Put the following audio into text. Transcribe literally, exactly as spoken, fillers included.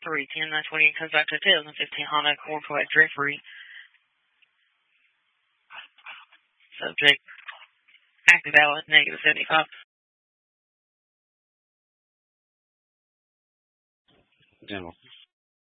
three ten nine twenty comes back to a two thousand fifteen Honda Accord Quad Driftery. Subject active ballot negative seventy-five. General.